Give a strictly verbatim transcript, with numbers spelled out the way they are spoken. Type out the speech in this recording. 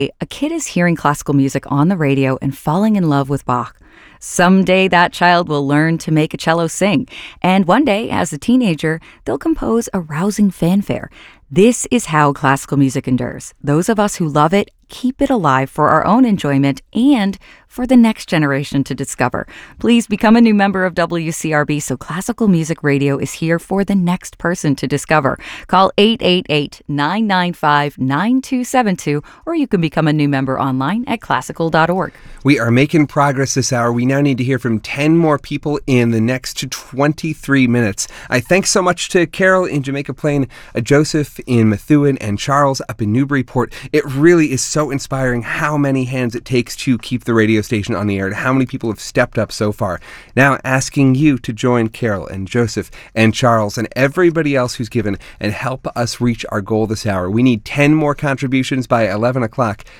A kid is hearing classical music on the radio and falling in love with Bach. Someday that child will learn to make a cello sing, and one day, as a teenager, they'll compose a rousing fanfare. This is how classical music endures. Those of us who love it keep it alive for our own enjoyment and for the next generation to discover. Please become a new member of W C R B so Classical Music Radio is here for the next person to discover. Call eight eight eight, nine nine five, nine two seven two, or you can become a new member online at classical dot org. We are making progress this hour. We now need to hear from ten more people in the next twenty-three minutes. I thanks so much to Carol in Jamaica Plain, uh, Joseph in Methuen, and Charles up in Newburyport. It really is so inspiring how many hands it takes to keep the radio station on the air and how many people have stepped up so far. Now asking you to join Carol and Joseph and Charles and everybody else who's given and help us reach our goal this hour. We need ten more contributions by eleven o'clock.